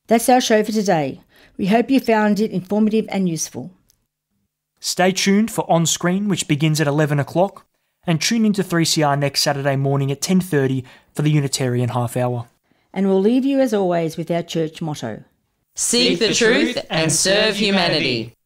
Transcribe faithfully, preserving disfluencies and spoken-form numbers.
That's our show for today. We hope you found it informative and useful. Stay tuned for On Screen, which begins at eleven o'clock, and tune into three C R next Saturday morning at ten thirty for the Unitarian Half Hour. And we'll leave you as always with our church motto. Seek the truth and serve humanity.